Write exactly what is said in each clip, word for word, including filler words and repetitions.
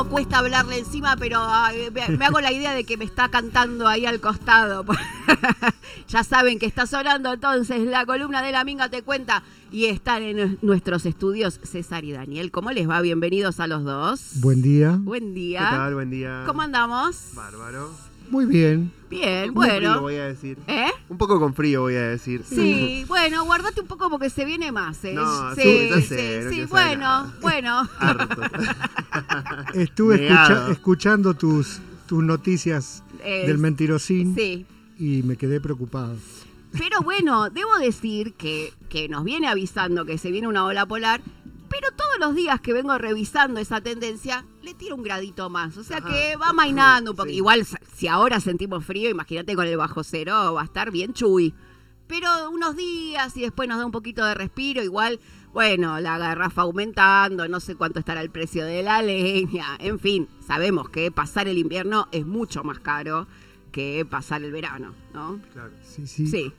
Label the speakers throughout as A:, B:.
A: Cuesta hablarle encima, pero ay, me hago la idea de que me está cantando ahí al costado. Ya saben que está sonando entonces la columna de La Minga Te Cuenta y están en nuestros estudios César y Daniel. ¿Cómo les va? Bienvenidos a los dos.
B: Buen día.
A: Buen día.
C: ¿Qué tal? Buen día.
A: ¿Cómo andamos?
C: Bárbaro.
B: Muy bien.
A: Bien,
C: Un
A: bueno.
C: frío voy a decir.
A: ¿Eh?
C: Un poco con frío voy a decir.
A: Sí, bueno, guardate un poco porque se viene más, ¿eh?
C: No,
A: sí,
C: sí,
A: sí,
C: sé,
A: sí,
C: no
A: sí,
C: quiero saber
A: bueno,
C: nada.
A: bueno.
C: Harto.
B: Estuve escucha-
C: Negado.
B: escuchando tus, tus noticias
A: Eh,
B: del mentirosín
A: Sí.
B: y me quedé preocupado.
A: Pero bueno, debo decir que, que nos viene avisando que se viene una ola polar, pero todos los días que vengo revisando esa tendencia, le tiro un gradito más. O sea
C: Ajá.
A: que va mainando un poco.
C: Sí.
A: Igual, si ahora sentimos frío, imagínate con el bajo cero, va a estar bien chuy. Pero unos días y después nos da un poquito de respiro, igual, bueno, la garrafa aumentando, no sé cuánto estará el precio de la leña. En fin, sabemos que pasar el invierno es mucho más caro que pasar el verano, ¿no?
C: Claro.
B: Sí, sí.
A: Sí.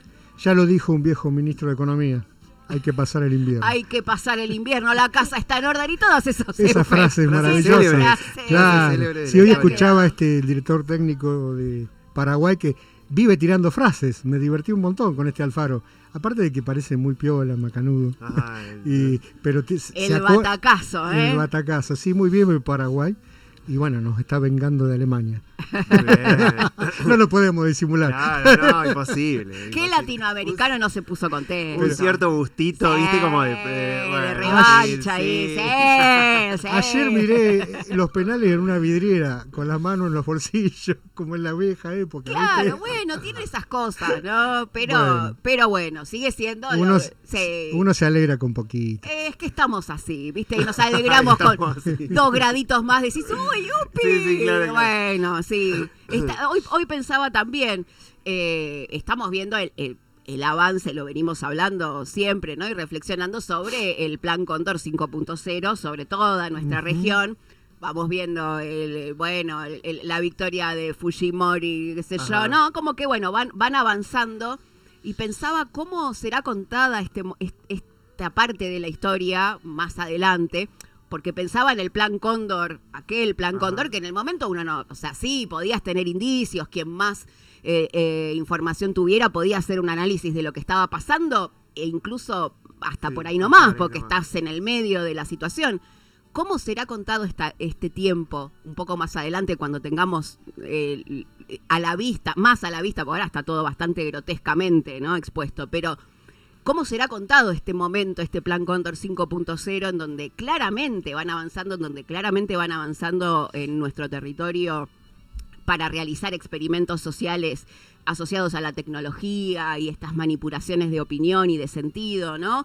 B: Ya lo dijo un viejo ministro de Economía. Hay que pasar el invierno.
A: Hay que pasar el invierno, la casa está en orden y todas esas
B: Esa frase es
C: Frase
B: maravillosa.
C: célebre.
B: Claro.
C: célebre de
B: Si
C: la
B: hoy
C: historia.
B: escuchaba este el director técnico de Paraguay que vive tirando frases, me divertí un montón con este Alfaro. Aparte de que parece muy piola, macanudo.
C: Ajá, el-
B: Y, pero te- se
A: El
B: acu-
A: batacazo, ¿eh?
B: El batacazo, sí, muy bien el Paraguay. Y bueno, nos está vengando de Alemania.
C: Muy bien.
B: No lo podemos disimular.
C: Claro, no, imposible.
A: ¿Qué
C: imposible.
A: latinoamericano no se puso contento?
C: Un cierto gustito,
A: Sí,
C: viste, como de. de,
A: de
C: bueno,
A: revancha
C: sí,
A: ahí,
B: Eh,
A: sí, sí.
B: Ayer miré los penales en una vidriera, con las manos en los bolsillos, como en la vieja época.
A: Claro,
B: ¿viste?
A: bueno, tiene esas cosas, ¿no? Pero
B: Bueno.
A: bueno, pero bueno sigue siendo... lo-
B: Uno,
A: sí.
B: uno se alegra con poquito.
A: Es que estamos así, ¿viste? Y nos alegramos con
C: Estamos así.
A: dos graditos más. Decís, ¡uy, yupi!
C: Sí, sí, claro, claro.
A: Bueno, sí. Está- hoy, hoy pensaba también, eh, estamos viendo el, el- el avance, lo venimos hablando siempre, ¿no? Y reflexionando sobre el Plan Cóndor cinco punto cero, sobre toda nuestra
B: Ujú.
A: región. Vamos viendo, el, bueno, el- el- la victoria de Fujimori, qué sé yo,
C: Ajá.
A: ¿no? Como que, bueno, van, van avanzando. Y pensaba cómo será contada este, mo- est- esta parte de la historia más adelante, porque pensaba en el Plan Cóndor, aquel Plan
C: Ajá.
A: Cóndor, que en el momento uno no, o sea, sí, podías tener indicios, quien más eh, eh, información tuviera podía hacer un análisis de lo que estaba pasando, e incluso hasta
C: Sí,
A: por ahí
C: hasta
A: nomás,
C: ahí
A: porque
C: nomás.
A: estás en el medio de la situación. ¿Cómo será contado esta, este tiempo un poco más adelante cuando tengamos eh, a la vista, más a la vista, porque ahora está todo bastante grotescamente, ¿no? Expuesto, pero ¿cómo será contado este momento, este Plan Cóndor cinco punto cero, en donde claramente van avanzando, en donde claramente van avanzando en nuestro territorio para realizar experimentos sociales asociados a la tecnología y estas manipulaciones de opinión y de sentido, ¿no?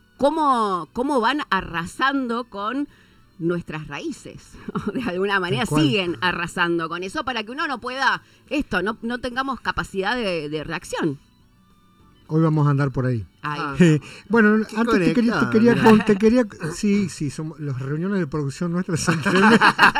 A: ¿Cómo, cómo van arrasando con nuestras raíces? De alguna manera
B: Tal cual.
A: siguen arrasando con eso para que uno no pueda, esto, no, no tengamos capacidad de, de reacción.
B: Hoy vamos a andar por ahí.
A: Ay,
C: Ah.
B: Eh, bueno,
C: Qué
B: antes te quería, te
C: conectada,
B: quería,
C: mirá.
B: con- te quería, sí, sí, somos, las reuniones de producción nuestras son tremendas.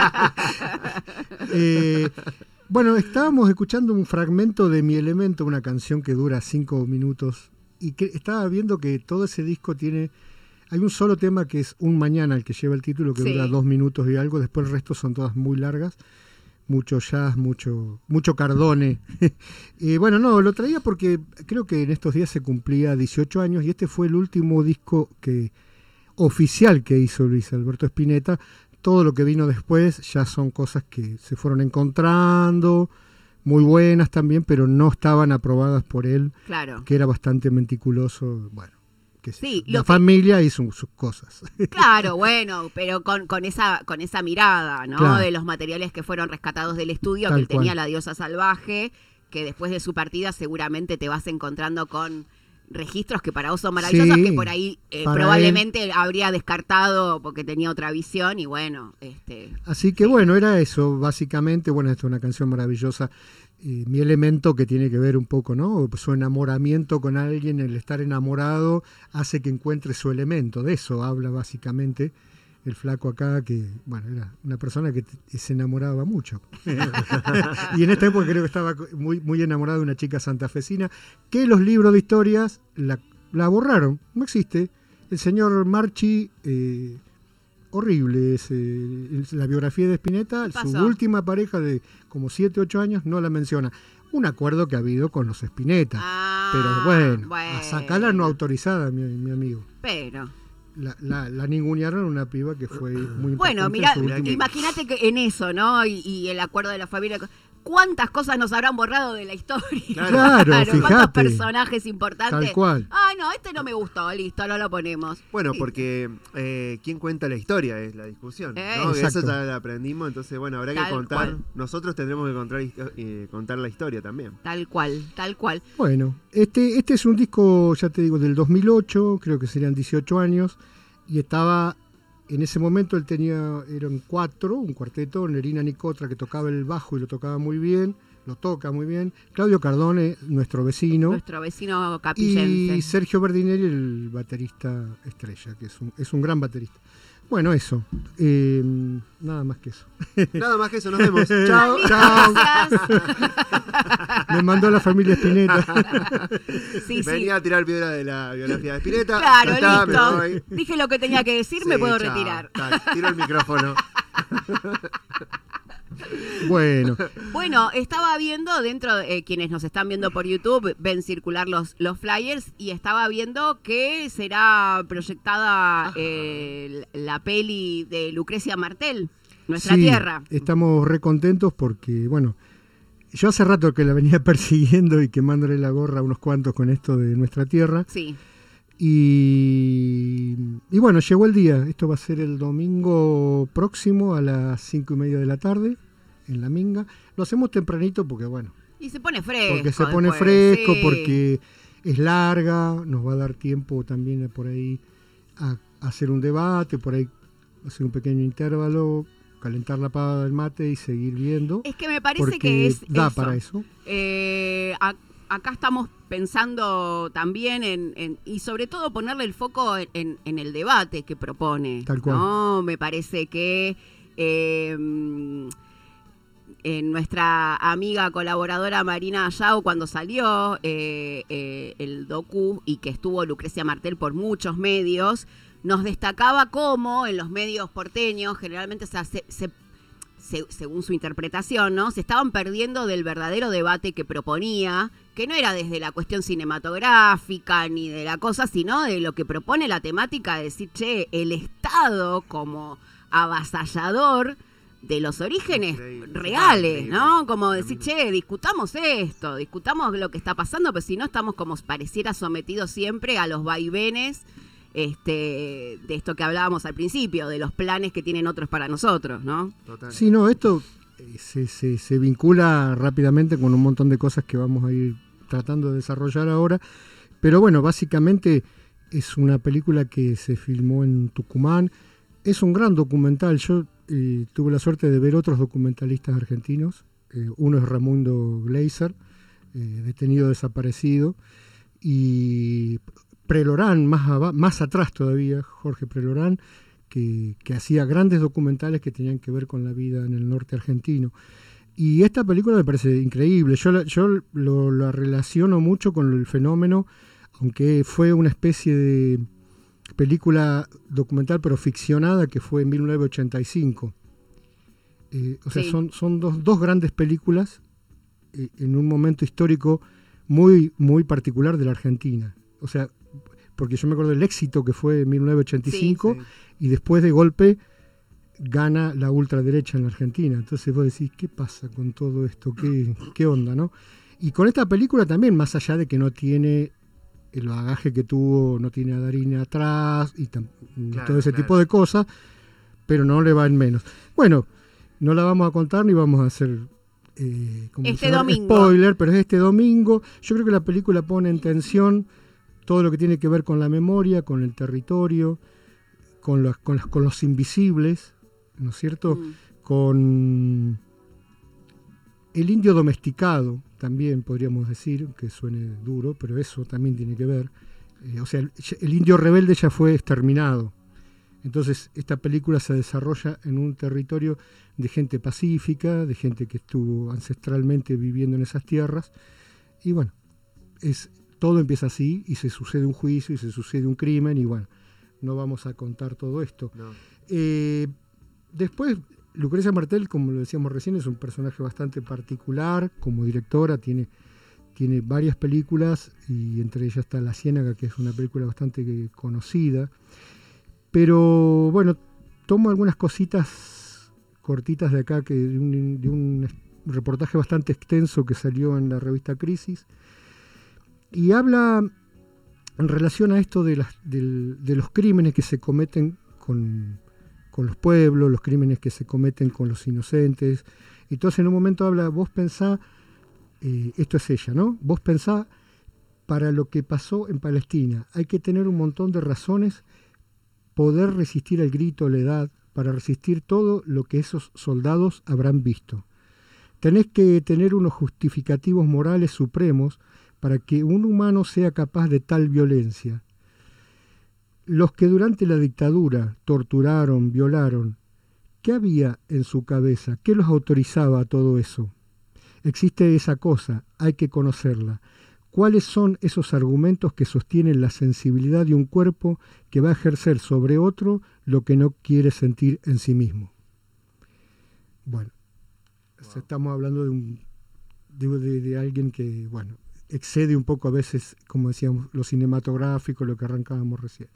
B: Eh, bueno, estábamos escuchando un fragmento de Mi Elemento, una canción que dura cinco minutos, y que estaba viendo que todo ese disco tiene, hay un solo tema que es Un Mañana, el que lleva el título, que
A: Sí.
B: dura dos minutos y algo, después el resto son todas muy largas. Mucho jazz, mucho, mucho Cardone. Y bueno, no, lo traía porque creo que en estos días se cumplía dieciocho años y este fue el último disco que oficial que hizo Luis Alberto Spinetta. Todo lo que vino después ya son cosas que se fueron encontrando, muy buenas también, pero no estaban aprobadas por él,
A: claro.
B: que era bastante meticuloso. Bueno, qué sé
A: Sí,
B: yo.
A: lo
B: La
A: que-
B: familia hizo sus cosas.
A: Claro, bueno, pero con, con esa con esa mirada, ¿no?
B: Claro.
A: De los materiales que fueron rescatados del estudio,
B: Tal
A: que él tenía
B: cual.
A: La Diosa Salvaje, que después de su partida seguramente te vas encontrando con registros que para vos son maravillosos,
B: Sí,
A: que por ahí eh,
B: para
A: probablemente habría descartado porque tenía otra visión y bueno, este
B: Así que bueno, era eso, básicamente. Bueno, esta es una canción maravillosa. Eh, Mi Elemento, que tiene que ver un poco, ¿no? Su enamoramiento con alguien, el estar enamorado, hace que encuentre su elemento. De eso habla básicamente el flaco acá, que, bueno, era una persona que t- se enamoraba mucho. Y en esta época creo que estaba muy, muy enamorado de una chica santafesina, que los libros de historias la, la borraron, no existe. El señor Marchi... Eh, horrible. Es, eh, es la biografía de Spinetta, su última pareja de como siete, ocho años no la menciona. Un acuerdo que ha habido con los Spinetta.
A: Ah,
B: pero bueno,
A: bueno,
B: a sacarla no autorizada, mi, mi amigo.
A: Pero...
B: La, la, la ningunearon a una piba que fue muy importante.
A: Bueno, mira,
B: último...
A: imagínate que en eso, ¿no? Y, y el acuerdo de la familia... ¿Cuántas cosas nos habrán borrado de la historia?
B: Claro, claro,
A: ¿Cuántos
B: fíjate.
A: personajes importantes?
B: Tal cual.
A: Ah, no, este no me gustó, listo, no lo ponemos.
C: Bueno,
A: Sí.
C: porque eh, ¿quién cuenta la historia? Es la discusión.
A: Eh,
C: ¿no?
B: Exacto.
C: Eso ya lo aprendimos, entonces, bueno, habrá
A: Tal
C: que contar.
A: cual.
C: Nosotros tendremos que contar, eh, contar la historia también.
A: Tal cual, tal cual.
B: Bueno, este, este es un disco, ya te digo, del dos mil ocho, creo que serían dieciocho años, y estaba, en ese momento él tenía, eran cuatro, un cuarteto, Nerina Nicotra que tocaba el bajo y lo tocaba muy bien, lo toca muy bien, Claudio Cardone, nuestro vecino,
A: Nuestro vecino capillense.
B: y Sergio Berdinelli, el baterista estrella, que es un, es un gran baterista. Bueno, eso, eh, nada más que eso.
C: Nada más que eso, nos vemos. Chao.
B: Chao.
A: Gracias.
B: Me mandó la familia Spinetta.
A: Sí, sí.
C: Venía a tirar piedra de la biografía de Spinetta.
A: Claro,
C: Ya está,
A: listo.
C: me voy.
A: Dije lo que tenía que decir,
C: Sí,
A: me puedo
C: chao.
A: retirar.
C: Tac, tiro el micrófono.
B: Bueno,
A: Bueno, estaba viendo dentro, de, eh, quienes nos están viendo por YouTube, ven circular los, los flyers y estaba viendo que será proyectada eh, la peli de Lucrecia Martel, Nuestra
B: sí,
A: Tierra.
B: Estamos re contentos porque, bueno, yo hace rato que la venía persiguiendo y quemándole la gorra a unos cuantos con esto de Nuestra Tierra.
A: Sí.
B: Y, y bueno, llegó el día. Esto va a ser el domingo próximo a las cinco y media de la tarde en La Minga. Lo hacemos tempranito porque, bueno,
A: Y se pone fresco.
B: porque se pone
A: después,
B: fresco,
A: sí.
B: porque es larga, nos va a dar tiempo también por ahí a, a hacer un debate, por ahí hacer un pequeño intervalo, calentar la pava del mate y seguir viendo.
A: Es que me parece
B: porque
A: que es
B: da
A: eso.
B: para eso.
A: Eh, a- acá estamos pensando también en, en- y sobre todo ponerle el foco en, en- en el debate que propone.
B: Tal cual.
A: ¿No? Me parece que eh, en nuestra amiga colaboradora Marina Ayau, cuando salió eh, eh, el docu y que estuvo Lucrecia Martel por muchos medios, nos destacaba cómo en los medios porteños generalmente se, hace- se se- según su interpretación, ¿no? Se estaban perdiendo del verdadero debate que proponía, que no era desde la cuestión cinematográfica ni de la cosa, sino de lo que propone la temática de decir, che, el Estado como avasallador de los orígenes
C: Increíble.
A: reales,
C: Increíble.
A: ¿no? Como decir, che, discutamos esto, discutamos lo que está pasando, pero si no estamos como pareciera sometidos siempre a los vaivenes este, de esto que hablábamos al principio, de los planes que tienen otros para nosotros, ¿no?
C: Total.
B: Sí, no, esto eh, se, se, se vincula rápidamente con un montón de cosas que vamos a ir tratando de desarrollar ahora. Pero bueno, básicamente es una película que se filmó en Tucumán. Es un gran documental. Yo eh, tuve la suerte de ver otros documentalistas argentinos. Eh, uno es Raimundo Gleiser, eh, detenido desaparecido. Y Prelorán, más, aba- más atrás todavía, Jorge Prelorán, que, que hacía grandes documentales que tenían que ver con la vida en el norte argentino. Y esta película me parece increíble. Yo la, yo lo, la relaciono mucho con el fenómeno, aunque fue una especie de película documental pero ficcionada que fue en mil novecientos ochenta y cinco. Eh, o sea,
A: Sí.
B: son, son dos, dos grandes películas eh, en un momento histórico muy, muy particular de la Argentina. O sea, porque yo me acuerdo del éxito que fue en mil novecientos ochenta y cinco
C: Sí.
B: y después de golpe gana la ultraderecha en la Argentina. Entonces vos decís, ¿qué pasa con todo esto? ¿Qué, qué onda, no? Y con esta película también, más allá de que no tiene el bagaje que tuvo, no tiene a Darín atrás y tam-
C: Claro,
B: todo ese
C: claro.
B: tipo de cosas, pero no le va en menos. Bueno, no la vamos a contar ni vamos a hacer eh, como
A: Este
B: se llama,
A: domingo.
B: spoiler, pero es este domingo. Yo creo que la película pone en tensión todo lo que tiene que ver con la memoria, con el territorio, con los, con las- con los invisibles, ¿no es cierto?
A: Mm.
B: Con el indio domesticado, también podríamos decir, que suene duro, pero eso también tiene que ver. Eh, o sea, el, el indio rebelde ya fue exterminado. Entonces, esta película se desarrolla en un territorio de gente pacífica, de gente que estuvo ancestralmente viviendo en esas tierras. Y bueno, es, todo empieza así y se sucede un juicio y se sucede un crimen y bueno, no vamos a contar todo esto.
C: No.
B: Eh, después, Lucrecia Martel, como lo decíamos recién, es un personaje bastante particular. Como directora tiene, tiene varias películas, y entre ellas está La Ciénaga, que es una película bastante conocida. Pero bueno, tomo algunas cositas cortitas de acá, que de un, de un reportaje bastante extenso que salió en la revista Crisis, y habla en relación a esto de, las, del, de los crímenes que se cometen con, con los pueblos, los crímenes que se cometen con los inocentes. Entonces en un momento habla, vos pensá, eh, esto es ella, ¿no? Vos pensá, para lo que pasó en Palestina, hay que tener un montón de razones, poder resistir el grito, la edad, para resistir todo lo que esos soldados habrán visto. Tenés que tener unos justificativos morales supremos para que un humano sea capaz de tal violencia. Los que durante la dictadura torturaron, violaron, ¿qué había en su cabeza? ¿Qué los autorizaba a todo eso? Existe esa cosa, hay que conocerla. ¿Cuáles son esos argumentos que sostienen la sensibilidad de un cuerpo que va a ejercer sobre otro lo que no quiere sentir en sí mismo? Bueno, wow. Estamos hablando de, un, de, de, de alguien que, bueno, excede un poco a veces, como decíamos, lo cinematográfico, lo que arrancábamos recién.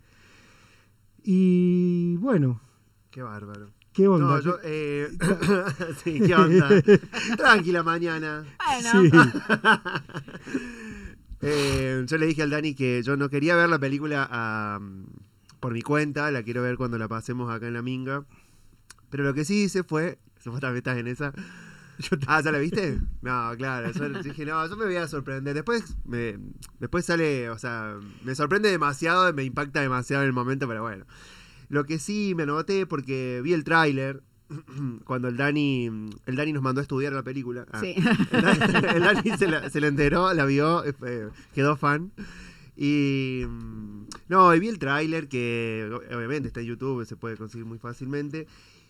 B: Y bueno.
C: Qué bárbaro.
B: ¿Qué onda?
C: No, yo, eh, sí, ¿qué onda? Tranquila mañana.
A: Bueno.
B: Sí.
C: eh, yo le dije al Dani que yo no quería ver la película um, por mi cuenta, la quiero ver cuando la pasemos acá en la Minga. Pero lo que sí hice fue, vos también estás en esa. Ah, ¿ya la viste? No, claro, yo dije, no, yo me voy a sorprender. Después me, después sale, o sea, me sorprende demasiado, me impacta demasiado en el momento, pero bueno. Lo que sí me anoté, porque vi el tráiler, cuando el Dani, el Dani nos mandó a estudiar la película. Ah,
A: sí.
C: El Dani, el Dani se, la, se la enteró, la vio, eh, quedó fan. Y no, y vi el tráiler, que obviamente está en YouTube, se puede conseguir muy fácilmente.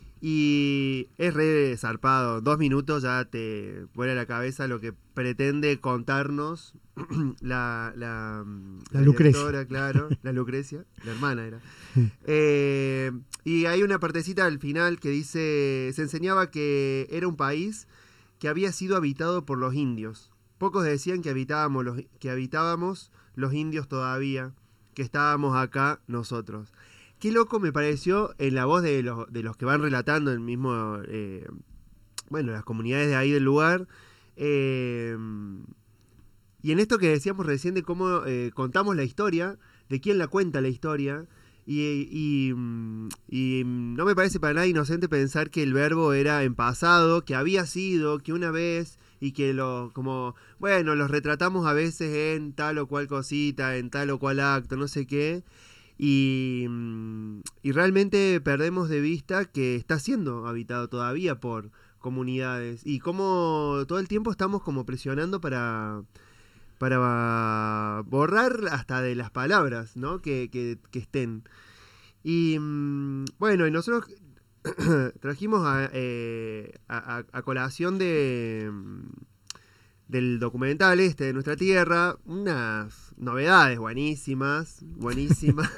C: Y es re zarpado. Dos minutos ya te vuela la cabeza lo que pretende contarnos la, la,
B: la, la Lucrecia.
C: Directora, claro, la Lucrecia, la hermana era. eh, y hay una partecita al final que dice, se enseñaba que era un país que había sido habitado por los indios. Pocos decían que habitábamos los, que habitábamos los indios todavía, que estábamos acá nosotros. Qué loco me pareció en la voz de los, de los que van relatando el mismo, eh, bueno, las comunidades de ahí del lugar. Eh, y en esto que decíamos recién de cómo eh, contamos la historia, de quién la cuenta la historia. Y, y, y no me parece para nada inocente pensar que el verbo era en pasado, que había sido, que una vez, y que lo, como, bueno, los retratamos a veces en tal o cual cosita, en tal o cual acto, no sé qué. Y, y realmente perdemos de vista que está siendo habitado todavía por comunidades y cómo todo el tiempo estamos como presionando para, para borrar hasta de las palabras, ¿no? que, que, que estén. Y bueno, y nosotros trajimos a, eh, a, a colación de... del documental este de Nuestra Tierra, unas novedades buenísimas, buenísimas.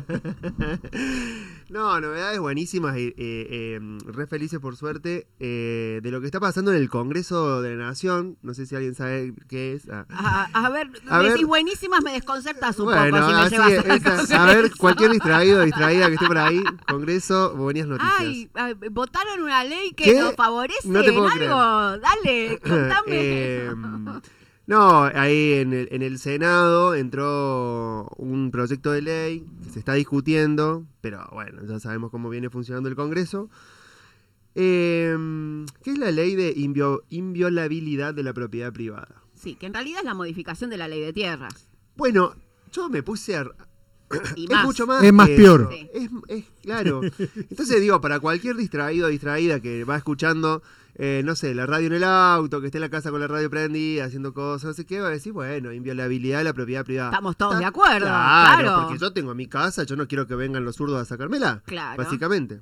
C: No, novedades buenísimas y eh, eh, re felices por suerte eh, de lo que está pasando en el Congreso de la Nación. No sé si alguien sabe qué es. Ah.
A: A, a ver,
C: a
A: decís
C: ver,
A: buenísimas, me desconcertas un
C: bueno,
A: poco si me
C: así
A: llevas a,
C: esa, a ver, cualquier distraído, distraída que esté por ahí, Congreso, buenas noticias.
A: Ay, ay, votaron una ley que
C: ¿Qué?
A: nos favorece
C: No te
A: en
C: puedo
A: algo. Dale, contame.
C: eh, no, ahí en el, en el Senado entró un proyecto de ley que se está discutiendo, pero bueno, ya sabemos cómo viene funcionando el Congreso, eh, que es la ley de invio, inviolabilidad de la propiedad privada.
A: Sí, que en realidad es la modificación de la ley de tierras.
C: Bueno, yo me puse a...
A: Y
C: es
A: más.
C: mucho más
B: es más
C: que
B: peor.
C: eso. Es, es claro. Entonces digo, para cualquier distraído o distraída que va escuchando, eh, no sé, la radio en el auto, que esté en la casa con la radio prendida, haciendo cosas, no sé qué, va a decir, bueno, inviolabilidad de la propiedad privada.
A: Estamos todos
C: Está,
A: de acuerdo,
C: claro,
A: claro.
C: porque yo tengo mi casa, yo no quiero que vengan los zurdos a sacármela.
A: Claro.
C: Básicamente.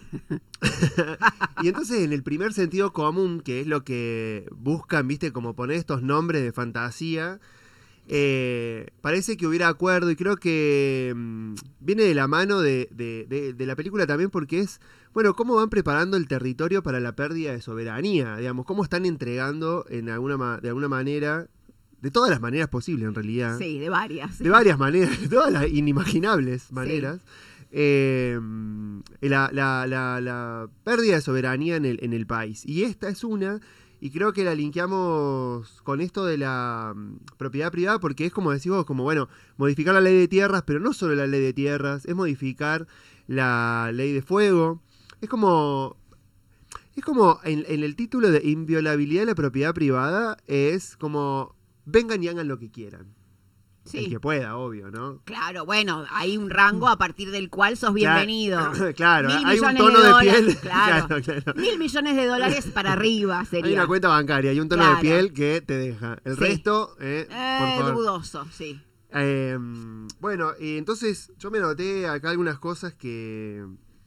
C: Y entonces, en el primer sentido común, que es lo que buscan, viste, como poner estos nombres de fantasía, Eh, parece que hubiera acuerdo y creo que mmm, viene de la mano de, de, de, de la película también porque es, bueno, cómo van preparando el territorio para la pérdida de soberanía, digamos, cómo están entregando en alguna, de alguna manera, de todas las maneras posibles en realidad.
A: Sí, de varias.
C: De varias maneras, de todas las inimaginables maneras. Sí. Eh, la, la, la, la pérdida de soberanía en el, en el país. Y esta es una... Y creo que la linkeamos con esto de la um, propiedad privada porque es como decimos, como bueno, modificar la ley de tierras, pero no solo la ley de tierras, es modificar la ley de fuego. Es como, es como en, en el título de inviolabilidad de la propiedad privada, es como vengan y hagan lo que quieran. Sí. El que pueda, obvio, ¿no?
A: Claro, bueno, hay un rango a partir del cual sos bienvenido.
C: Claro, claro
A: Mil
C: hay un
A: millones
C: tono
A: de,
C: de,
A: dólares,
C: piel.
A: Claro.
C: Claro, claro.
A: Mil millones de dólares para arriba sería.
C: Hay una cuenta bancaria y un tono
A: Claro.
C: de piel que te deja. El
A: Sí.
C: resto, eh,
A: Eh,
C: por favor.
A: dudoso, sí.
C: Eh, bueno, y entonces yo me noté acá algunas cosas que...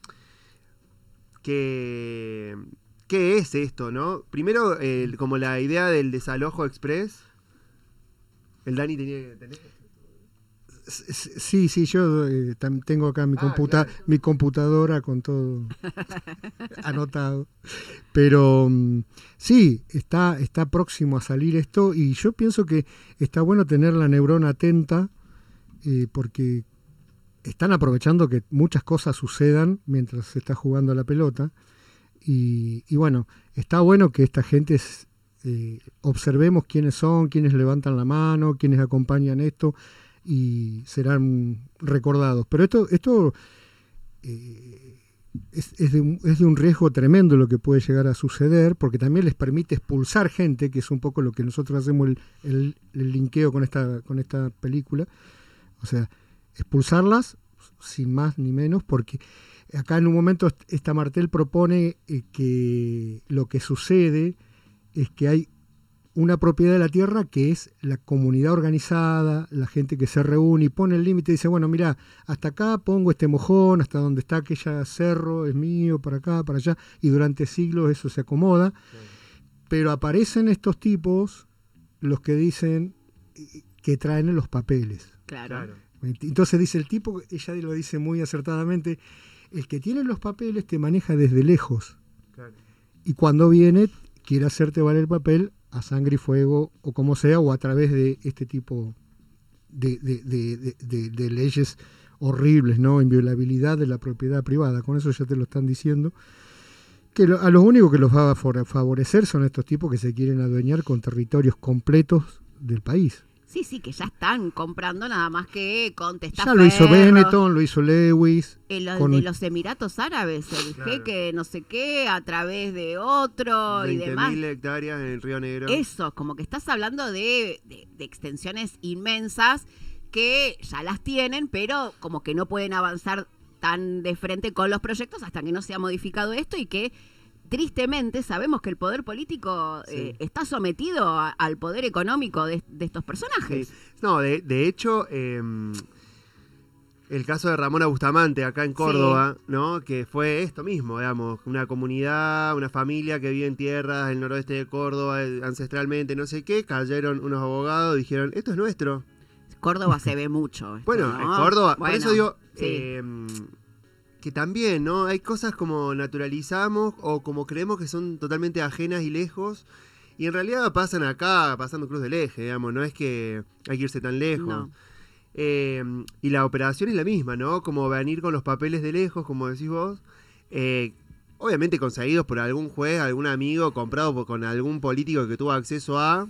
C: que... ¿Qué es esto, no? Primero, eh, como la idea del desalojo express. El Dani tenía... ¿tenés?
B: Sí, sí, yo eh, tam- tengo acá mi,
C: Ah,
B: computa
C: claro.
B: mi computadora con todo anotado. Pero mm, sí, está, está próximo a salir esto y yo pienso que está bueno tener la neurona atenta eh, porque están aprovechando que muchas cosas sucedan mientras se está jugando a la pelota. Y, y bueno, está bueno que esta gente es, eh, observemos quiénes son, quiénes levantan la mano, quiénes acompañan esto y serán recordados. Pero esto, esto eh, es, es, de un, es de un riesgo tremendo lo que puede llegar a suceder, porque también les permite expulsar gente, que es un poco lo que nosotros hacemos el, el, el linkeo con esta, con esta película. O sea, expulsarlas sin más ni menos, porque acá en un momento esta Martel propone eh, que lo que sucede es que hay una propiedad de la tierra que es la comunidad organizada, la gente que se reúne y pone el límite y dice, bueno, mira, hasta acá pongo este mojón, hasta donde está aquella cerro es mío, para acá, para allá, y durante siglos eso se acomoda. Sí. Pero aparecen estos tipos, los que dicen que traen los papeles.
A: Claro.
B: Entonces dice el tipo, ella lo dice muy acertadamente, el que tiene los papeles te maneja desde lejos. Claro. Y cuando viene, quiere hacerte valer el papel a sangre y fuego, o como sea, o a través de este tipo de, de, de, de, de, de leyes horribles, ¿no? Inviolabilidad de la propiedad privada. Con eso ya te lo están diciendo. Que lo, a los únicos que los va a favorecer son estos tipos que se quieren adueñar con territorios completos del país.
A: Sí, sí, que ya están comprando nada más que con
B: testaferros. Ya lo hizo Benetton, lo hizo Lewis.
A: El con... de los Emiratos Árabes, el claro. jeque no sé qué, a través de otro y demás.
C: veinte mil hectáreas en el Río Negro.
A: Eso, como que estás hablando de, de, de extensiones inmensas que ya las tienen, pero como que no pueden avanzar tan de frente con los proyectos hasta que no se ha modificado esto y que tristemente sabemos que el poder político sí. eh, está sometido a, al poder económico de, de estos personajes.
C: Sí. No, de, de hecho, eh, el caso de Ramona Bustamante acá en Córdoba, sí. ¿no? Que fue esto mismo, digamos, una comunidad, una familia que vive en tierras del noroeste de Córdoba, ancestralmente, no sé qué, cayeron unos abogados, dijeron, esto es nuestro.
A: Córdoba se ve mucho. Esto,
C: bueno,
A: ¿no?
C: en Córdoba,
A: bueno,
C: por eso digo...
A: Sí.
C: Eh, que también, ¿no? Hay cosas como naturalizamos o como creemos que son totalmente ajenas y lejos y en realidad pasan acá, pasando Cruz del Eje, digamos, no es que hay que irse tan lejos.
A: No.
C: Eh, y la operación es la misma, ¿no? Como venir con los papeles de lejos, como decís vos, eh, obviamente conseguidos por algún juez, algún amigo, comprado por, con algún político que tuvo acceso a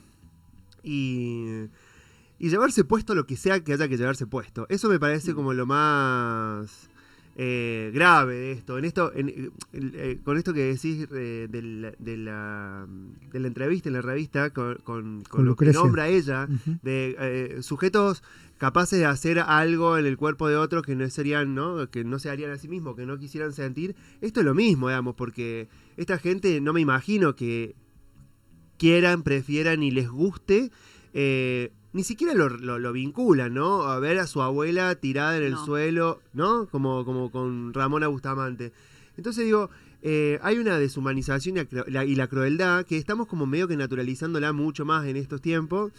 C: y... y llevarse puesto lo que sea que haya que llevarse puesto. Eso me parece como lo más... Eh, grave de esto, en esto en, eh, eh, con esto que decís eh, de, de, la, de la entrevista en la revista con, con, con lo que nombra ella, uh-huh. de eh, sujetos capaces de hacer algo en el cuerpo de otros que no serían, ¿no? Que no se harían a sí mismos, que no quisieran sentir. Esto es lo mismo, digamos, porque esta gente no me imagino que quieran, prefieran y les guste eh, ni siquiera lo, lo, lo vinculan, ¿no? A ver a su abuela tirada en el no. suelo, ¿no? Como, como con Ramona Bustamante. Entonces digo, eh, hay una deshumanización y la, y la crueldad que estamos como medio que naturalizándola mucho más en estos tiempos.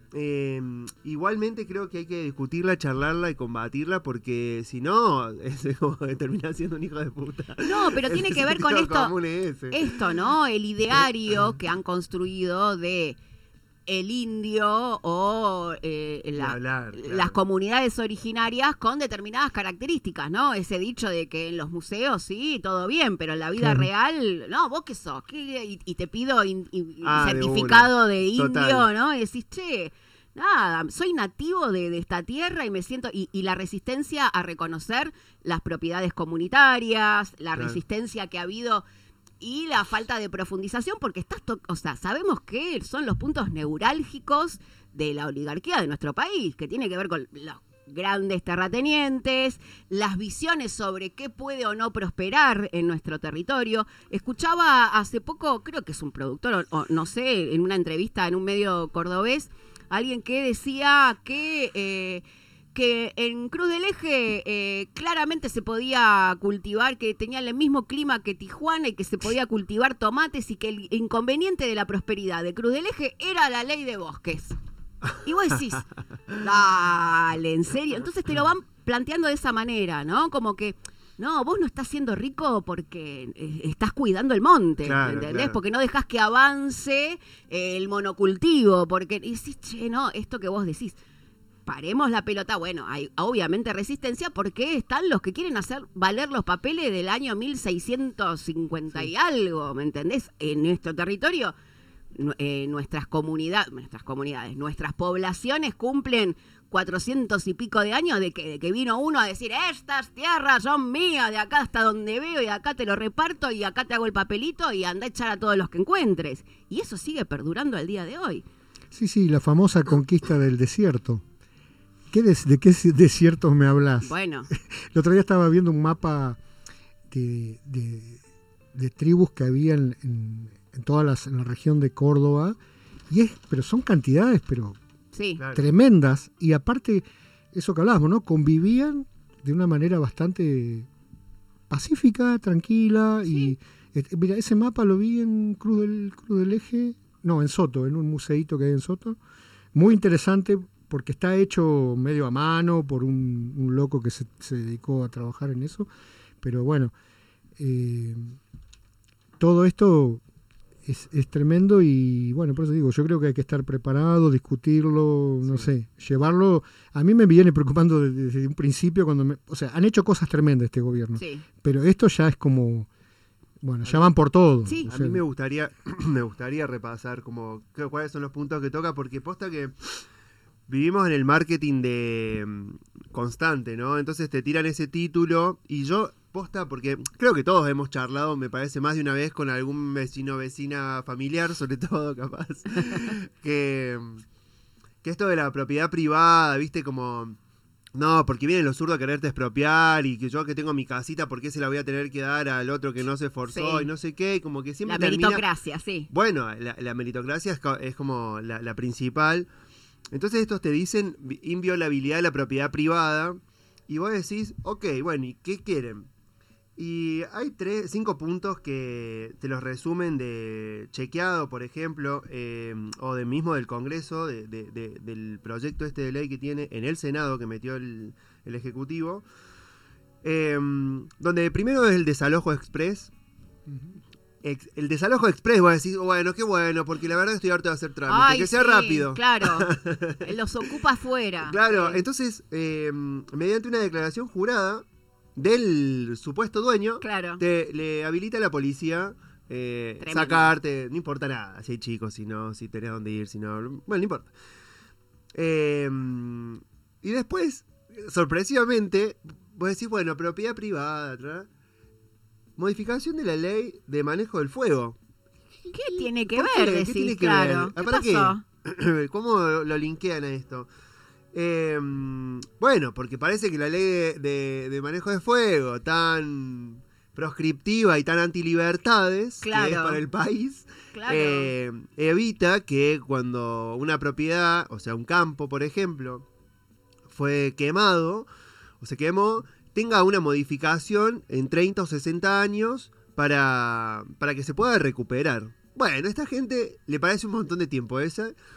C: eh, igualmente creo que hay que discutirla, charlarla y combatirla, porque si no, es como que termina siendo un hijo de puta.
A: No, pero tiene
C: El
A: que ver con
C: sentido
A: esto,
C: común es ese.
A: esto, ¿no? El ideario que han construido de el indio o eh, la-
C: hablar, claro.
A: las comunidades originarias con determinadas características, ¿no? Ese dicho de que en los museos sí, todo bien, pero en la vida
B: Claro.
A: real, no, ¿vos qué sos? ¿Qué? Y, y te pido in- in-
C: Ah, de
A: certificado
C: una.
A: de, indio,
C: Total.
A: ¿no? Y decís, che, nada, soy nativo de, de esta tierra y me siento... Y, y la resistencia a reconocer las propiedades comunitarias, la
C: Claro.
A: resistencia que ha habido... Y la falta de profundización, porque estás, to- o sea, sabemos que son los puntos neurálgicos de la oligarquía de nuestro país, que tiene que ver con los grandes terratenientes, las visiones sobre qué puede o no prosperar en nuestro territorio. Escuchaba hace poco, creo que es un productor, o, o no sé, en una entrevista en un medio cordobés, alguien que decía que... eh, que en Cruz del Eje eh, claramente se podía cultivar, que tenía el mismo clima que Tijuana y que se podía cultivar tomates y que el inconveniente de la prosperidad de Cruz del Eje era la ley de bosques. Y vos decís, dale, en serio. Entonces te lo van planteando de esa manera, ¿no? Como que, no, vos no estás siendo rico porque eh, estás cuidando el monte,
C: Claro,
A: ¿entendés?
C: claro.
A: Porque no dejás que avance eh, el monocultivo, porque y decís, che, no, esto que vos decís. Paremos la pelota, bueno, hay obviamente resistencia porque están los que quieren hacer valer los papeles del año mil seiscientos cincuenta y algo, ¿me entendés? En nuestro territorio, nu- eh, nuestras comunidades, nuestras comunidades, nuestras poblaciones cumplen cuatrocientos y pico de años de que, de que vino uno a decir, estas tierras son mías, de acá hasta donde veo y acá te lo reparto y acá te hago el papelito y anda a echar a todos los que encuentres. Y eso sigue perdurando al día de hoy.
B: Sí, sí, la famosa conquista del desierto. ¿Qué des- ¿De qué desiertos me hablas?
A: Bueno,
B: El otro día estaba viendo un mapa de, de- de tribus que había en, en- en toda las, en la región de Córdoba, y es, pero son cantidades, pero
A: sí.
C: Claro.
B: tremendas, y aparte, eso que hablábamos, ¿no? Convivían de una manera bastante pacífica, tranquila, y eh, mira, ese mapa lo vi en Cruz del, Cruz del Eje, no, en Soto, en un museíto que hay en Soto, muy interesante porque está hecho medio a mano por un, un loco que se, se dedicó a trabajar en eso, pero bueno, eh, todo esto es, es tremendo y bueno, por eso digo, yo creo que hay que estar preparado, discutirlo, no
C: Sí.
B: sé, llevarlo. A mí me viene preocupando desde, desde un principio cuando me, o sea, han hecho cosas tremendas este gobierno,
A: Sí.
B: pero esto ya es como, bueno, ya van por todo.
A: Sí.
B: o
C: A
B: sea,
C: mí me gustaría, me gustaría repasar como qué- cuáles son los puntos que toca, porque posta que vivimos en el marketing de mm, constante, ¿no? Entonces te tiran ese título y yo, posta, porque creo que todos hemos charlado, me parece, más de una vez con algún vecino, vecina familiar, sobre todo, capaz, que, que esto de la propiedad privada, ¿viste? Como, no, porque vienen los zurdos a quererte expropiar y que yo que tengo mi casita, ¿por qué se la voy a tener que dar al otro que no se esforzó
A: Sí.
C: y no sé qué? Y como que siempre
A: La
C: termina...
A: meritocracia, sí.
C: Bueno, la, la meritocracia es, co- es como la, la principal. Entonces estos te dicen vi- inviolabilidad de la propiedad privada y vos decís, ok, bueno, ¿y qué quieren? Y hay tres, cinco puntos que te los resumen de chequeado, por ejemplo, eh, o de mismo del Congreso, de- de- de- del proyecto este de ley que tiene en el Senado que metió el, el Ejecutivo, eh, donde primero es el desalojo express. Ex- el desalojo express, vos decís, bueno, qué bueno, porque la verdad estoy harto de hacer trámite,
A: Ay,
C: que sea
A: sí,
C: rápido.
A: Claro. Los ocupa afuera.
C: Claro,
A: Sí.
C: entonces, eh, mediante una declaración jurada del supuesto dueño,
A: Claro.
C: te, le habilita a la policía eh,
A: Tremendo.
C: sacarte, no importa nada, si hay chicos, si no, si tenés dónde ir, si no, bueno, no importa. Eh, y después, sorpresivamente, vos decís, bueno, propiedad privada, tra- modificación de la ley de manejo del fuego.
A: ¿Qué tiene que
C: ¿Por
A: ver?
C: qué? ¿Qué
A: Decís,
C: tiene que
A: claro.
C: ver?
A: ¿Qué
C: ¿Para qué?
A: pasó?
C: ¿Cómo lo linkean a esto? Eh, bueno, porque parece que la ley de, de- de manejo de fuego, tan proscriptiva y tan antilibertades que
A: Claro.
C: es para el país,
A: Claro.
C: eh, evita que cuando una propiedad, o sea, un campo, por ejemplo, fue quemado o se quemó, tenga una modificación en treinta o sesenta años para, para que se pueda recuperar. Bueno, a esta gente le parece un montón de tiempo esa.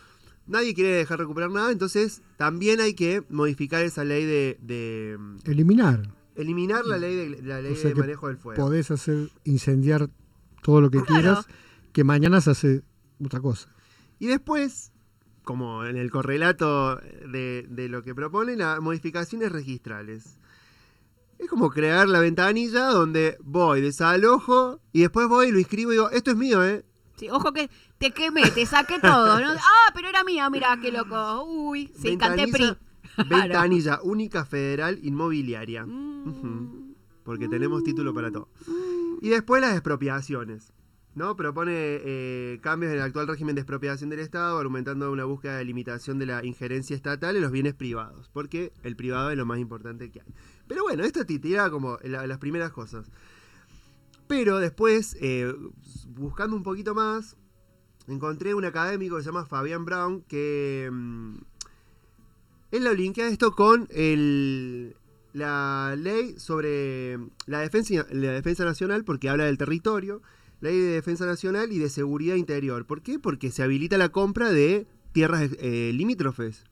C: nadie quiere dejar recuperar nada, entonces también hay que modificar esa ley de... de
B: eliminar.
C: Eliminar la ley de, la ley
B: O sea
C: de
B: que
C: manejo del fuego.
B: Podés hacer incendiar todo lo que
A: Claro.
B: quieras, que mañana se hace otra cosa.
C: Y después, como en el correlato de, de lo que propone, las modificaciones registrales. Es como crear la ventanilla donde voy, desalojo, y después voy y lo inscribo y digo, esto es mío, ¿eh?
A: Sí, ojo que te quemé, te saqué todo, ¿no? Ah, pero era mía, mira qué loco. Uy, sí, canté P R I.
C: Ventanilla única federal inmobiliaria.
A: Mm.
C: Ujú. Porque tenemos título para todo. Y después las expropiaciones. ¿No? Propone eh, cambios en el actual régimen de expropiación del Estado, argumentando una búsqueda de limitación de la injerencia estatal en los bienes privados, porque el privado es lo más importante que hay. Pero bueno, esto te tira como la, las primeras cosas. Pero después, eh, buscando un poquito más, encontré un académico que se llama Fabián Brown, que mmm, él lo linkea esto con el... la ley sobre la defensa, la defensa nacional, porque habla del territorio, ley de defensa nacional y de seguridad interior. ¿Por qué? Porque se habilita la compra de tierras eh, limítrofes.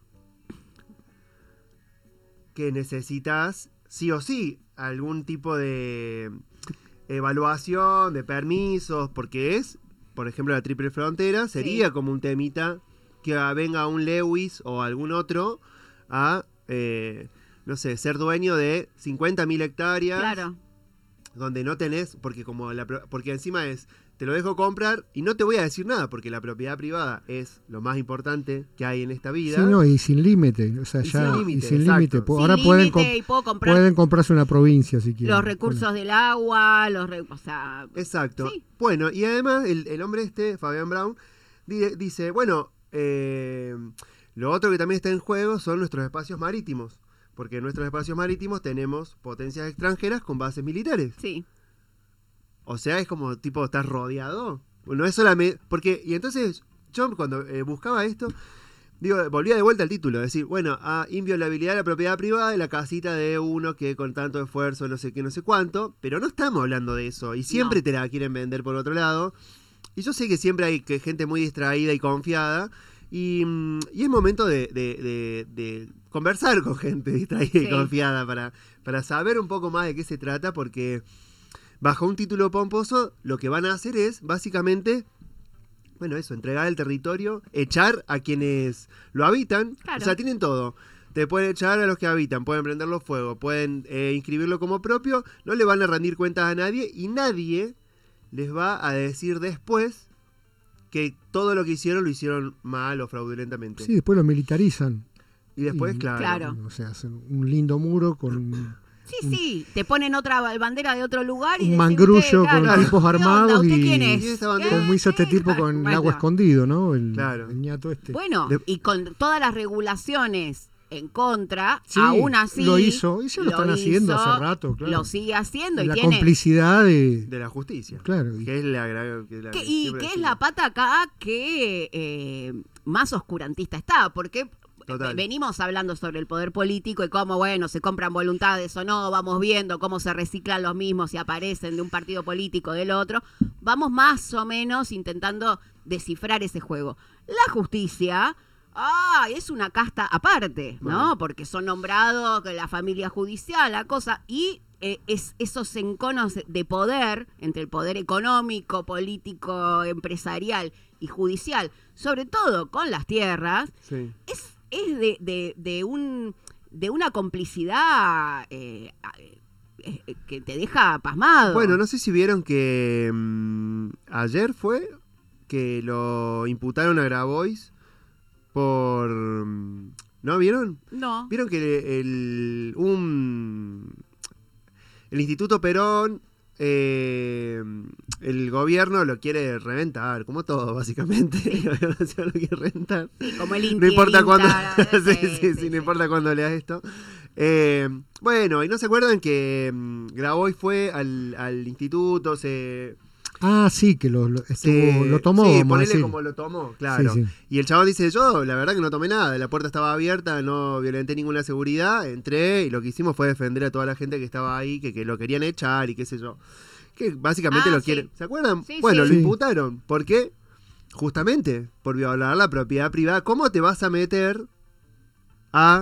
C: Que necesitas, sí o sí, algún tipo de evaluación, de permisos, porque es, por ejemplo, la triple frontera, sería sí. como un temita que venga un Lewis o algún otro a... Eh, no sé, ser dueño de cincuenta mil hectáreas.
A: Claro.
C: Donde no tenés, porque como la, porque encima es, te lo dejo comprar y no te voy a decir nada, porque la propiedad privada es lo más importante que hay en esta vida.
B: Sí, no, y sin límite, o sea,
C: y
B: ya,
C: sin límite,
B: y sin límite. Ahora
A: sin
B: pueden,
A: límite
B: comp
A: comprar
B: pueden comprarse una provincia si quieren.
A: Los recursos bueno. del agua, los re o sea,
C: exacto.
A: Sí.
C: Bueno, y además el, el hombre este, Fabián Brown, di, dice, bueno, eh, lo otro que también está en juego son nuestros espacios marítimos. Porque en nuestros espacios marítimos tenemos potencias extranjeras con bases militares.
A: Sí.
C: O sea, es como, tipo, estás rodeado. No es solamente... Porque, y entonces, yo cuando eh, buscaba esto, digo, volvía de vuelta al título. Decir, bueno, a inviolabilidad de la propiedad privada de la casita de uno que con tanto esfuerzo, no sé qué, no sé cuánto. Pero no estamos hablando de eso. Y siempre no. te la quieren vender por otro lado. Y yo sé que siempre hay que gente muy distraída y confiada. Y, y es momento de, de, de, de conversar con gente distraída sí. y confiada para, para saber un poco más de qué se trata, porque bajo un título pomposo lo que van a hacer es básicamente, bueno, eso, entregar el territorio, echar a quienes lo habitan, claro. O sea, tienen todo. Te pueden echar a los que habitan, pueden prenderlo fuego, pueden eh, inscribirlo como propio, no le van a rendir cuentas a nadie y nadie les va a decir después que todo lo que hicieron lo hicieron mal o fraudulentamente.
B: Sí, después lo militarizan.
C: Y después,
B: y,
C: claro.
A: claro.
B: O sea, hacen un lindo muro con...
A: Sí, un, sí, te ponen otra bandera de otro lugar. Y
B: un mangrullo
A: usted,
B: con
A: claro.
B: tipos armados.
A: ¿Usted
B: y,
A: quién es?
B: Como hizo este tipo con
A: bueno.
B: el agua escondido, ¿no? El,
C: claro.
B: el ñato este.
A: Bueno,
C: de...
A: y con todas las regulaciones en contra,
B: sí,
A: aún así
B: lo hizo, y ya lo, lo están
A: hizo,
B: haciendo hace rato, claro.
A: Lo sigue haciendo. Y
B: la
A: tiene...
B: complicidad de...
C: de la justicia.
B: Claro.
C: Que es la, que la,
A: que, y que es la pata acá que eh, más oscurantista está, porque...
C: Total.
A: Venimos hablando sobre el poder político y cómo, bueno, se compran voluntades o no, vamos viendo cómo se reciclan los mismos y aparecen de un partido político del otro. Vamos más o menos intentando descifrar ese juego. La justicia, ah, es una casta aparte, ¿no? Bueno. Porque son nombrados la familia judicial, la cosa, y eh, es esos enconos de poder entre el poder económico, político, empresarial y judicial, sobre todo con las tierras,
C: sí.
A: es es de, de, de un de una complicidad eh, eh, que te deja pasmado.
C: Bueno, no sé si vieron que mmm, ayer fue que lo imputaron a Grabois por... ¿No vieron?
A: No.
C: Vieron que el un el Instituto Perón, eh, el gobierno lo quiere reventar, como todo, básicamente. Sí. lo quiere reventar.
A: Sí, como el Inti,
C: no importa cuándo,
A: sí,
C: sí, sí,
A: sí,
C: sí,
A: sí,
C: no importa cuándo leas esto. Eh, bueno, y no se acuerdan que um, Grabois fue al, al instituto, se...
B: Ah, sí, que lo, lo, estuvo,
C: se,
B: lo tomó.
C: Sí, ponele como lo tomó, claro.
B: Sí, sí.
C: Y el chabón dice, yo la verdad que no tomé nada, la puerta estaba abierta, no violenté ninguna seguridad, entré y lo que hicimos fue defender a toda la gente que estaba ahí, que, que lo querían echar y qué sé yo. Que básicamente
A: ah,
C: lo
A: sí.
C: quieren. ¿Se acuerdan?
A: Sí,
C: bueno,
A: sí.
C: lo
B: Sí.
C: imputaron. ¿Por qué? justamente por violar la propiedad privada. ¿Cómo te vas a meter a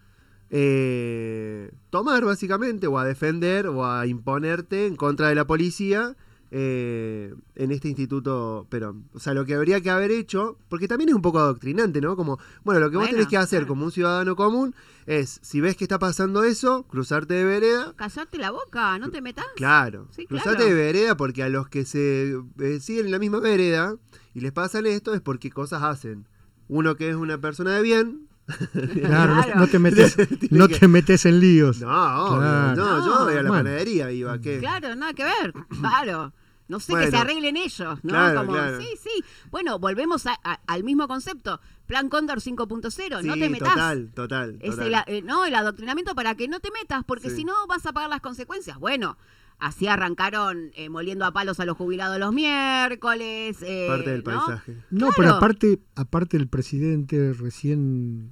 C: eh, tomar básicamente o a defender o a imponerte en contra de la policía eh, en este instituto Perón? O sea, lo que habría que haber hecho, porque también es un poco adoctrinante, ¿no? Como, bueno, lo que vos
A: Bueno,
C: tenés que hacer
A: claro.
C: como un ciudadano común es, si ves que está pasando eso, cruzarte de vereda.
A: Callate la boca, no te metas.
C: Claro,
A: Sí,
C: cruzate
A: claro.
C: de vereda, porque a los que se eh, siguen en la misma vereda y les pasan esto es porque cosas hacen. Uno que es una persona de bien.
B: Claro, no-
A: Claro.
B: no te metes,
C: Tiene
B: no
C: que-
B: te metes en líos.
C: No, obvio,
B: Claro.
C: no, yo
A: No.
C: voy a la
B: Bueno.
C: panadería, iba, ¿qué?
A: Claro, nada que ver. Claro. No sé,
C: Bueno.
A: que se arreglen ellos, ¿no?
C: Claro,
A: Como,
C: claro.
A: sí, sí. Bueno, volvemos a- a- al mismo concepto. Plan Cóndor cinco punto cero, no
C: Sí,
A: te metas.
C: total, total.
A: Es
C: total.
A: el, eh, no, el adoctrinamiento para que no te metas, porque
C: Sí.
A: si no vas a pagar las consecuencias. Bueno, así arrancaron eh, moliendo a palos a los jubilados los miércoles. eh,
C: Parte del
A: ¿no?
C: paisaje.
B: No,
A: Claro.
B: pero aparte, aparte el presidente recién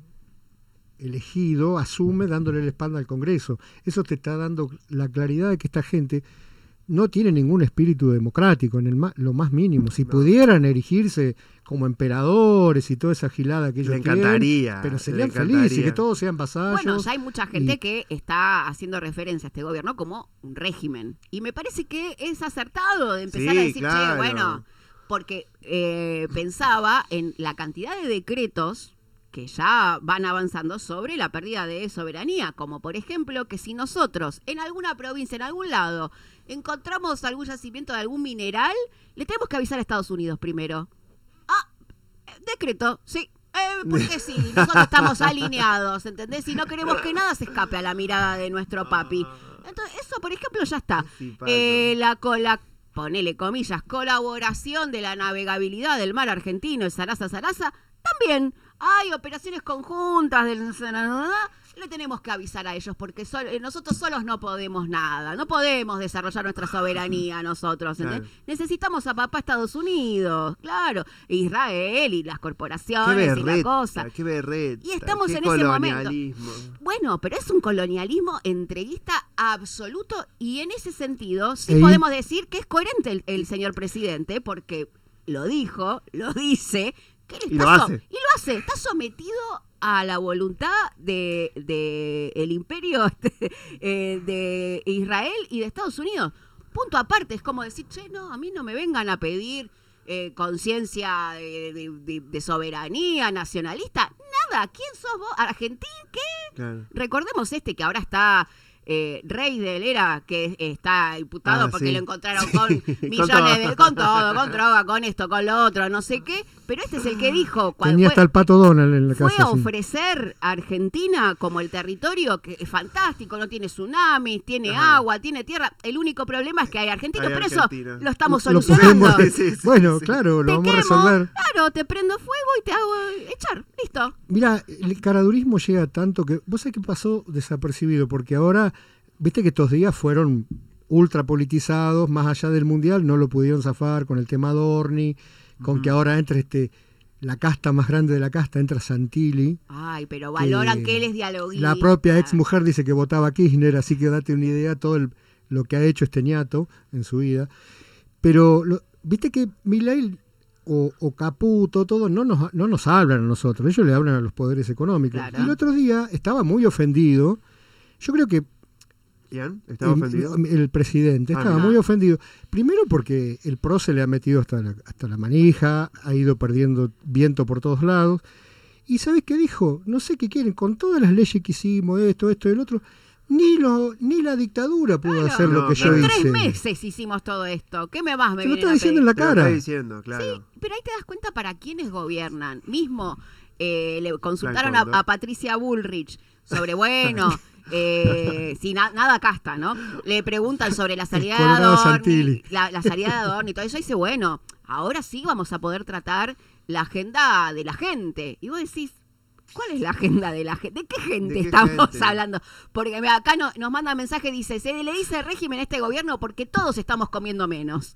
B: elegido asume dándole la espalda al Congreso. Eso te está dando la claridad de que esta gente no tiene ningún espíritu democrático en el ma- lo más mínimo. Si
C: No.
B: pudieran erigirse como emperadores y toda esa gilada que ellos
C: Le
B: quieren,
C: encantaría.
B: pero
C: le
B: serían
C: encantaría.
B: felices, que todos sean vasallos.
A: Bueno, ya hay mucha gente
B: y-
A: que está haciendo referencia a este gobierno como un régimen. Y me parece que es acertado de empezar
C: Sí,
A: a decir,
C: claro.
A: che, bueno, porque eh, pensaba en la cantidad de decretos que ya van avanzando sobre la pérdida de soberanía, como por ejemplo que si nosotros en alguna provincia, en algún lado, encontramos algún yacimiento de algún mineral, le tenemos que avisar a Estados Unidos primero. Ah, eh, decreto, sí. Eh, porque sí, nosotros estamos alineados, ¿entendés? Y no queremos que nada se escape a la mirada de nuestro papi. Entonces, eso, por ejemplo, ya está.
C: Qué simpático.
A: Eh, la cola, ponele comillas, colaboración de la navegabilidad del mar argentino, el Sarasa Sarasa, también hay operaciones conjuntas del le tenemos que avisar a ellos porque sol- eh, nosotros solos no podemos nada, no podemos desarrollar nuestra soberanía nosotros, ¿entendés?
C: Claro.
A: Necesitamos a papá Estados Unidos, claro, Israel y las
C: Qué
A: corporaciones y la
C: berreta,
A: cosa.
C: qué berreta.
A: Y estamos
C: qué
A: en ese momento.
C: colonialismo.
A: Bueno, pero es un colonialismo entreguista absoluto y en ese sentido sí
B: Ey.
A: podemos decir que es coherente el, el señor presidente porque lo dijo, lo dice, que él
C: Y
A: está
C: lo
A: so-
C: hace.
A: y lo hace, está sometido a la voluntad de, de el imperio eh, de Israel y de Estados Unidos. Punto aparte, es como decir, che, no, a mí no me vengan a pedir eh, conciencia de, de- de- de soberanía nacionalista. Nada, ¿quién sos vos? ¿Argentín? ¿Qué?
C: Claro.
A: Recordemos este que ahora está eh, Rey del Era, que está imputado
C: Ah,
A: porque
C: sí.
A: lo encontraron con
C: Sí, con
A: millones
C: todo.
A: de... Con todo, con droga, con esto, con lo otro, no sé qué. Pero este es el que dijo... cuando
B: Tenía
A: fue-
B: hasta el Pato Donald en la
A: fue
B: casa.
A: a
B: sí.
A: ofrecer a Argentina como el territorio que es fantástico, no tiene tsunamis, tiene
C: Ajá.
A: agua, tiene tierra. El único problema es que hay argentinos,
C: Hay
A: pero eso
C: argentinos.
A: lo estamos
B: Lo- lo
A: solucionando.
B: podemos-
C: Sí, sí,
B: bueno,
C: sí.
B: claro, lo
A: Te
B: vamos a
A: quemo,
B: resolver.
A: claro, te prendo fuego y te hago echar, listo.
B: Mira, el caradurismo llega tanto que vos sabés que pasó desapercibido, porque ahora, viste que estos días fueron ultra politizados, más allá del mundial, no lo pudieron zafar con el tema Dorni, con que ahora entre este la casta más grande de la casta, entra Santilli.
A: Ay, pero valoran
B: que
A: que él es dialoguista.
B: La propia ex mujer dice que votaba a Kirchner, así que date una idea todo el- lo que ha hecho este ñato en su vida. Pero lo- viste que Milei o, o Caputo, todos no nos, no nos hablan a nosotros, ellos le hablan a los poderes económicos.
A: Claro.
B: Y el otro día estaba muy ofendido. Yo creo que
C: ¿Ian? ¿Estaba
B: el,
C: ofendido?
B: el presidente
C: Ah,
B: estaba
C: mira.
B: muy ofendido. Primero porque el P R O se le ha metido hasta la, hasta la manija, ha ido perdiendo viento por todos lados. ¿Y sabes qué dijo? No sé qué quieren, con todas las leyes que hicimos, esto, esto y el otro, ni lo, ni la dictadura pudo
A: Claro.
B: hacer lo
C: No,
B: que
C: claro.
B: yo
A: En
B: hice.
A: tres meses hicimos todo esto. ¿Qué me vas me
B: Se lo
A: vienen
B: está
A: a
B: diciendo
A: pedir?
B: en la
C: Te lo
B: cara.
C: está diciendo, claro.
A: Sí, pero ahí te das cuenta para quiénes gobiernan. Mismo eh, le consultaron
C: Plan
A: a,
C: Cóndor.
A: a Patricia Bullrich sobre, bueno, eh, si na- nada casta, ¿no? Le preguntan sobre la salida de
B: Colorado
A: Adorni,
B: Santilli.
A: la, la salida de Adorni y todo eso. Y dice, bueno, ahora sí vamos a poder tratar la agenda de la gente. Y vos decís, ¿cuál es la agenda de la gente? ¿De qué gente
C: ¿De qué
A: estamos
C: gente?
A: hablando? Porque mira, acá no- nos manda mensaje, dice, se le dice régimen a este gobierno porque todos estamos comiendo menos.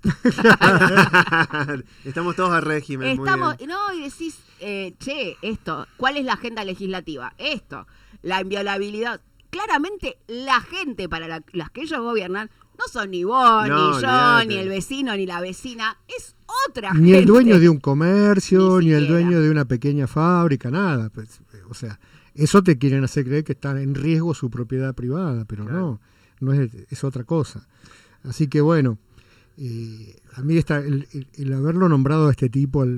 C: Estamos todos a régimen. muy
A: Estamos,
C: bien.
A: no, y decís, eh, che, esto, ¿cuál es la agenda legislativa? Esto, la inviolabilidad. Claramente, la gente para la- las que ellos gobiernan No son ni vos,
C: No,
A: ni yo,
C: olvídate.
A: ni el vecino, ni la vecina. Es otra
B: Ni
A: gente.
B: el dueño de un comercio,
A: Ni
B: ni, el
A: siquiera.
B: dueño de una pequeña fábrica, nada. Pues, o sea, eso te quieren hacer creer que está en riesgo su propiedad privada, pero
C: Claro.
B: no, no es, es otra cosa. Así que bueno, eh, a mí está el, el- el haberlo nombrado a este tipo, al